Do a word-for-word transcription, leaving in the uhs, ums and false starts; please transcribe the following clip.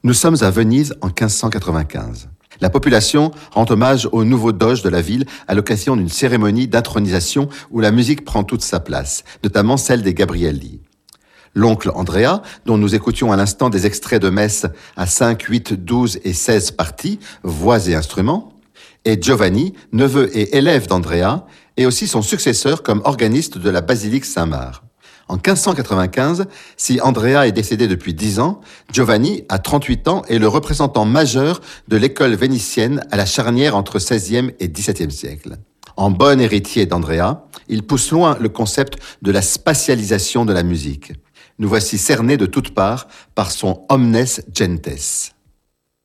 Nous sommes à Venise en quinze cent quatre-vingt-quinze. La population rend hommage au nouveau doge de la ville à l'occasion d'une cérémonie d'intronisation où la musique prend toute sa place, notamment celle des Gabrielli. L'oncle Andrea, dont nous écoutions à l'instant des extraits de messe à cinq, huit, douze et seize parties, voix et instruments, et Giovanni, neveu et élève d'Andrea, et aussi son successeur comme organiste de la basilique Saint-Marc. En quinze cent quatre-vingt-quinze, si Andrea est décédé depuis dix ans, Giovanni, à trente-huit ans, est le représentant majeur de l'école vénitienne à la charnière entre seizième et dix-septième siècle. En bon héritier d'Andrea, il pousse loin le concept de la spatialisation de la musique. Nous voici cernés de toutes parts par son omnes gentes.